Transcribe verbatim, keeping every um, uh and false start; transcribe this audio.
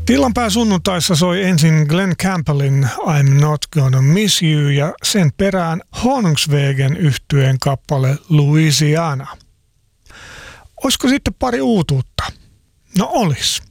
Illanpää sunnuntaissa soi ensin Glenn Campbellin I'm Not Gonna Miss You ja sen perään Honungsvägen -yhtyeen kappale Louisiana. Olisiko sitten pari uutuutta? No olis.